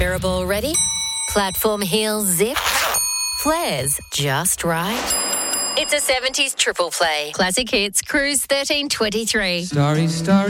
Mirrorball ready? Platform heels zip? Flares just right? It's a 70s triple play. Classic hits, Cruise 1323. Starry, starry.